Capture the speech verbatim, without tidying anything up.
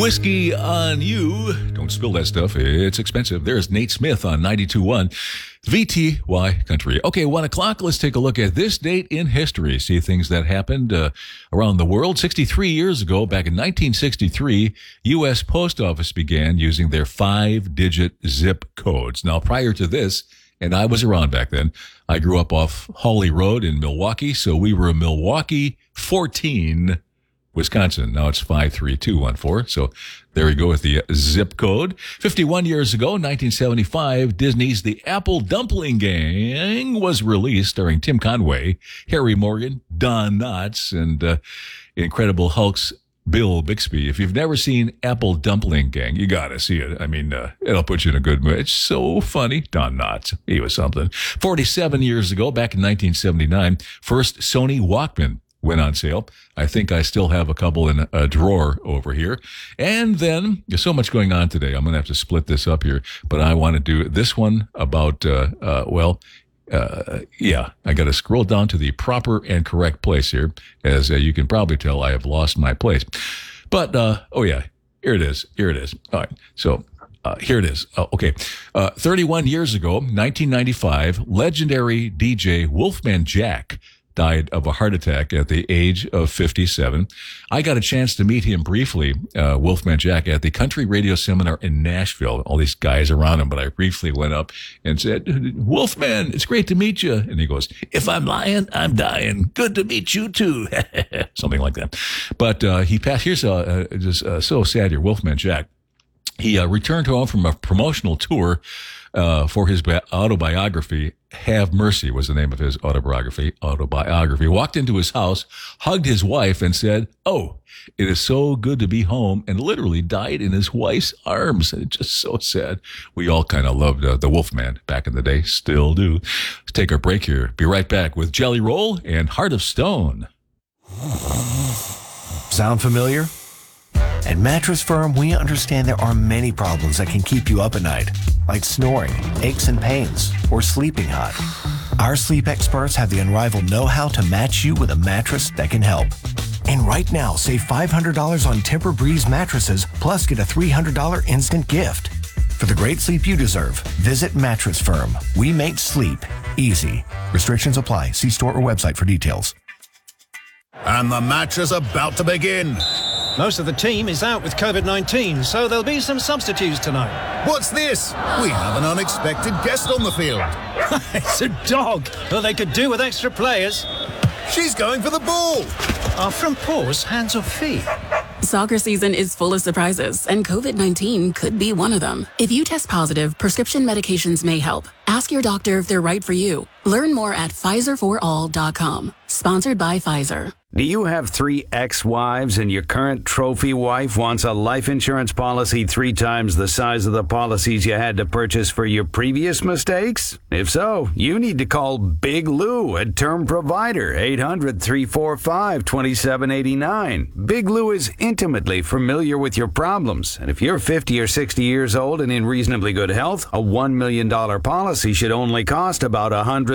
Whiskey on you. Don't spill that stuff. It's expensive. There's Nate Smith on ninety-two point one V T Y Country. Okay, one o'clock. Let's take a look at this date in history. See things that happened uh, around the world. sixty-three years ago, back in nineteen sixty-three, U S Post Office began using their five-digit zip codes. Now, prior to this, and I was around back then, I grew up off Hawley Road in Milwaukee, so we were Milwaukee fourteen, Wisconsin. Now it's five three two one four. So there we go with the zip code. fifty-one years ago, nineteen seventy-five, Disney's The Apple Dumpling Gang was released, starring Tim Conway, Harry Morgan, Don Knotts, and uh, Incredible Hulk's Bill Bixby. If you've never seen Apple Dumpling Gang, you gotta see it. I mean, uh, it'll put you in a good mood. It's so funny. Don Knotts, he was something. forty-seven years ago, back in nineteen seventy-nine, first Sony Walkman went on sale. I think I still have a couple in a drawer over here. And then there's so much going on today. I'm going to have to split this up here, but I want to do this one about, uh, uh, well, uh, yeah, I got to scroll down to the proper and correct place here. As uh, you can probably tell, I have lost my place. But, uh, oh yeah, here it is. Here it is. All right. So, Uh, here it is. Oh, okay. Uh, thirty-one years ago, nineteen ninety-five, legendary D J Wolfman Jack died of a heart attack at the age of fifty-seven. I got a chance to meet him briefly, uh, Wolfman Jack, at the country radio seminar in Nashville. All these guys around him, but I briefly went up and said, "Wolfman, it's great to meet you." And he goes, "If I'm lying, I'm dying. Good to meet you too." Something like that. But uh, he passed. Here's uh, uh, just uh, so sad here, Wolfman Jack. He uh, returned home from a promotional tour uh, for his bi- autobiography. Have Mercy was the name of his autobiography. Autobiography. Walked into his house, hugged his wife, and said, "Oh, it is so good to be home," and literally died in his wife's arms. It's just so sad. We all kind of loved uh, the Wolfman back in the day. Still do. Let's take our break here. Be right back with Jelly Roll and Heart of Stone. Sound familiar? At Mattress Firm, we understand there are many problems that can keep you up at night, like snoring, aches and pains, or sleeping hot. Our sleep experts have the unrivaled know-how to match you with a mattress that can help. And right now, save five hundred dollars on Tempur-Breeze mattresses, plus get a three hundred dollars instant gift. For the great sleep you deserve, visit Mattress Firm. We make sleep easy. Restrictions apply. See store or website for details. And the match is about to begin. Most of the team is out with COVID nineteen, so there'll be some substitutes tonight. What's this? We have an unexpected guest on the field. It's a dog. Well, they could do with extra players. She's going for the ball. Are front paws hands or feet? Soccer season is full of surprises, and COVID nineteen could be one of them. If you test positive, prescription medications may help. Ask your doctor if they're right for you. Learn more at Pfizer for all dot com. Sponsored by Pfizer. Do you have three ex-wives and your current trophy wife wants a life insurance policy three times the size of the policies you had to purchase for your previous mistakes? If so, you need to call Big Lou at Term Provider, eight hundred, three four five, two seven eight nine. Big Lou is intimately familiar with your problems, and if you're fifty or sixty years old and in reasonably good health, a one million dollars policy should only cost about one hundred